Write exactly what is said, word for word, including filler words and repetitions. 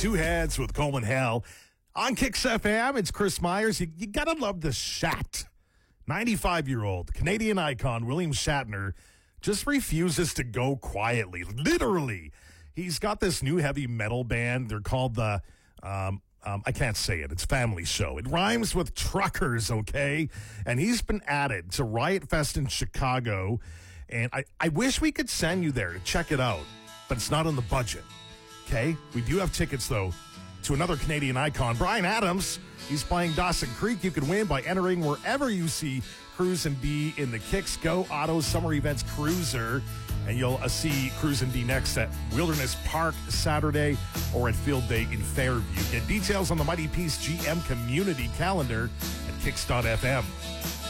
Two Heads with Coleman Hell. On Kicks F M, it's Chris Myers. You, you gotta love the Shat. ninety-five-year-old Canadian icon William Shatner just refuses to go quietly. Literally. He's got this new heavy metal band. They're called the, um, um, I can't say it. It's Family Show. It rhymes with truckers, okay? And he's been added to Riot Fest in Chicago. And I, I wish we could send you there to check it out, but it's not on the budget. Okay, we do have tickets, though, to another Canadian icon, Bryan Adams. He's playing Dawson Creek. You can win by entering wherever you see Cruise and D in the Kicks Go Auto Summer Events Cruiser. And you'll uh, see Cruise and D next at Wilderness Park Saturday or at Field Day in Fairview. Get details on the Mighty Peace G M community calendar at kicks dot f m.